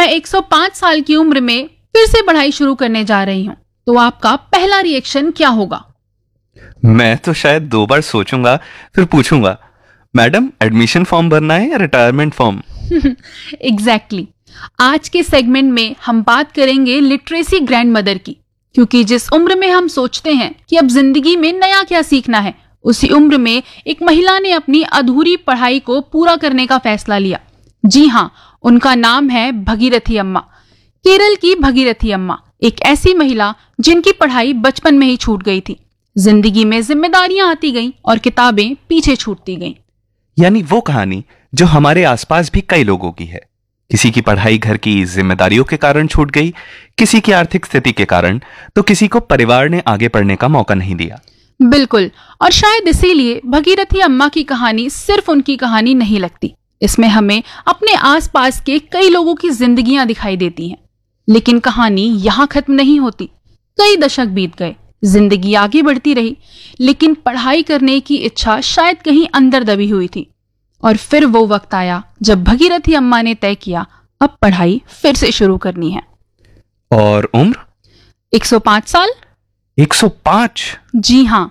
मैं 105 साल की उम्र में फिर से पढ़ाई शुरू करने जा रही हूँ, तो आपका पहला रिएक्शन क्या होगा? मैं तो शायद 2 बार सोचूंगा, फिर पूछूंगा, मैडम एडमिशन फॉर्म भरना है या रिटायरमेंट फॉर्म? एग्जैक्टली। आज के सेगमेंट में हम बात करेंगे लिटरेसी ग्रैंड मदर की, क्योंकि जिस उम्र में हम सोचते हैं कि अब जिंदगी में नया क्या सीखना है, उसी उम्र में एक महिला ने अपनी अधूरी पढ़ाई को पूरा करने का फैसला लिया। जी हाँ, उनका नाम है भगीरथी अम्मा। केरल की भगीरथी अम्मा एक ऐसी महिला जिनकी पढ़ाई बचपन में ही छूट गई थी। जिंदगी में जिम्मेदारियां आती गईं और किताबें पीछे छूटती गईं। यानी वो कहानी जो हमारे आसपास भी कई लोगों की है। किसी की पढ़ाई घर की जिम्मेदारियों के कारण छूट गई, किसी की आर्थिक स्थिति के कारण, तो किसी को परिवार ने आगे पढ़ने का मौका नहीं दिया। बिल्कुल, और शायद इसीलिए भगीरथी अम्मा की कहानी सिर्फ उनकी कहानी नहीं लगती। इसमें हमें अपने आसपास के कई लोगों की जिंदगियां दिखाई देती हैं। लेकिन कहानी यहाँ खत्म नहीं होती। कई दशक बीत गए, जिंदगी आगे बढ़ती रही, लेकिन पढ़ाई करने की इच्छा शायद कहीं अंदर दबी हुई थी। और फिर वो वक्त आया जब भगीरथी अम्मा ने तय किया, अब पढ़ाई फिर से शुरू करनी है। और उम्र? 105 साल। 105? जी हाँ,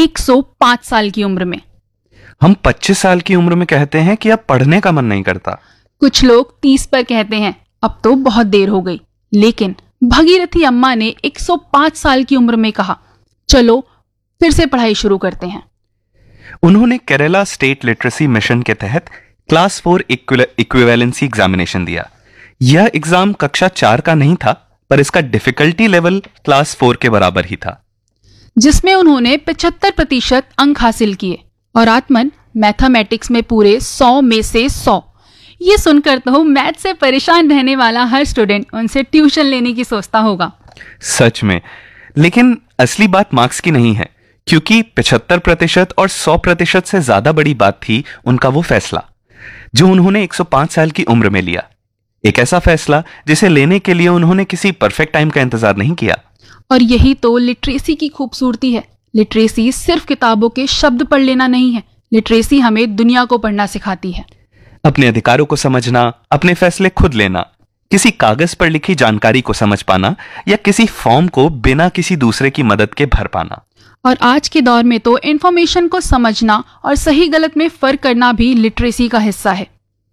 105 साल की उम्र में। हम 25 साल की उम्र में कहते हैं कि अब पढ़ने का मन नहीं करता। कुछ लोग 30 पर कहते हैं अब तो बहुत देर हो गई। लेकिन भगीरथी अम्मा ने 105 साल की उम्र में कहा, चलो फिर से पढ़ाई शुरू करते हैं। उन्होंने केरला स्टेट लिटरेसी मिशन के तहत क्लास 4 इक्विवेलेंसी एग्जामिनेशन दिया। यह एग्जाम कक्षा 4 का नहीं था, पर इसका डिफिकल्टी लेवल क्लास 4 के बराबर ही था, जिसमें उन्होंने 75% अंक हासिल किए। और आत्मन मैथमेटिक्स में पूरे 100 में से 100। ये सुनकर तो मैथ से परेशान रहने वाला हर स्टूडेंट उनसे ट्यूशन लेने की सोचता होगा। सच में। लेकिन असली बात मार्क्स की नहीं है, क्योंकि 75% और 100% से ज्यादा बड़ी बात थी उनका वो फैसला जो उन्होंने 105 साल की उम्र में लिया। एक ऐसा फैसला जिसे लेने के लिए उन्होंने किसी परफेक्ट टाइम का इंतजार नहीं किया। और यही तो लिटरेसी की खूबसूरती है। लिटरेसी सिर्फ किताबों के शब्द पढ़ लेना नहीं है। लिटरेसी हमें दुनिया को पढ़ना सिखाती है, अपने अधिकारों को समझना, अपने फैसले खुद लेना, किसी कागज पर लिखी जानकारी को समझ पाना या किसी फॉर्म को बिना किसी दूसरे की मदद के भर पाना। और आज के दौर में तो इंफॉर्मेशन को समझना और सही गलत में फर्क करना भी लिटरेसी का हिस्सा है।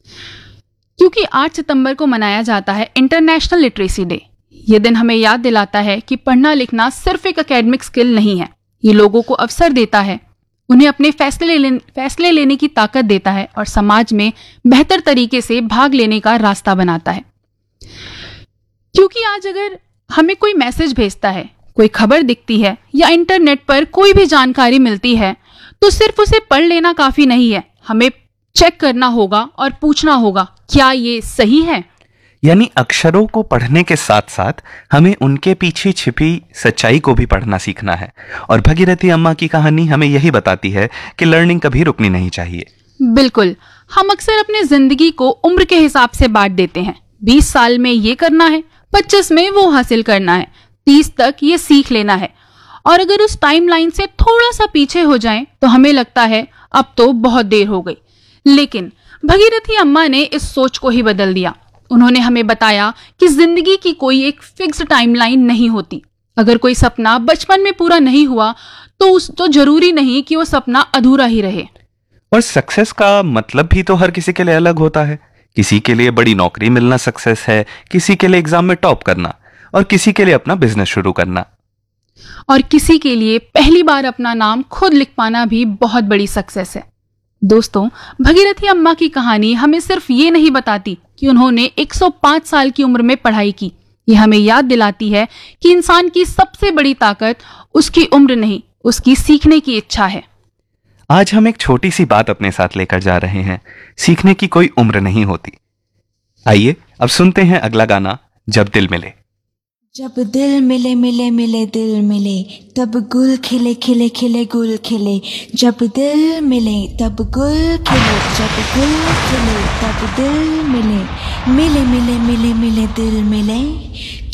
क्योंकि 8 सितंबर को मनाया जाता है इंटरनेशनल लिटरेसी डे। ये दिन हमें याद दिलाता है कि पढ़ना लिखना सिर्फ एक एकेडमिक स्किल नहीं है। ये लोगों को अवसर देता है, उन्हें अपने फैसले लेने की ताकत देता है और समाज में बेहतर तरीके से भाग लेने का रास्ता बनाता है। क्योंकि आज अगर हमें कोई मैसेज भेजता है, कोई खबर दिखती है या इंटरनेट पर कोई भी जानकारी मिलती है, तो सिर्फ उसे पढ़ लेना काफी नहीं है। हमें चेक करना होगा और पूछना होगा, क्या ये सही है? यानी अक्षरों को पढ़ने के साथ साथ हमें उनके पीछे छिपी सच्चाई को भी पढ़ना सीखना है। और भगीरथी अम्मा की कहानी हमें यही बताती है कि लर्निंग कभी रुकनी नहीं चाहिए। बिल्कुल। हम अक्सर अपने जिंदगी को उम्र के हिसाब से बांट देते हैं। 20 साल में ये करना है, 25 में वो हासिल करना है, 30 तक ये सीख लेना है। और अगर उस टाइमलाइन से थोड़ा सा पीछे हो जाएं, तो हमें लगता है अब तो बहुत देर हो गई। लेकिन भगीरथी अम्मा ने इस सोच को ही बदल दिया। उन्होंने हमें बताया कि जिंदगी की कोई एक फिक्स्ड टाइमलाइन नहीं होती। अगर कोई सपना बचपन में पूरा नहीं हुआ तो जरूरी नहीं कि वो सपना अधूरा ही रहे। और सक्सेस का मतलब भी तो हर किसी के लिए अलग होता है। किसी के लिए बड़ी नौकरी मिलना सक्सेस है, किसी के लिए एग्जाम में टॉप करना, और किसी के लिए अपना बिजनेस शुरू करना, और किसी के लिए पहली बार अपना नाम खुद लिख पाना भी बहुत बड़ी सक्सेस है। दोस्तों, भगीरथी अम्मा की कहानी हमें सिर्फ ये नहीं बताती कि उन्होंने 105 साल की उम्र में पढ़ाई की। ये हमें याद दिलाती है कि इंसान की सबसे बड़ी ताकत उसकी उम्र नहीं, उसकी सीखने की इच्छा है। आज हम एक छोटी सी बात अपने साथ लेकर जा रहे हैं। सीखने की कोई उम्र नहीं होती। आइए अब सुनते हैं अगला गाना, जब दिल मिले। जब दिल मिले मिले मिले दिल मिले, तब गुल खिले खिले खिले गुल खिले। जब दिल मिले तब गुल खिले, जब गुल खिले तब दिल मिले। मिले मिले मिले मिले दिल मिले,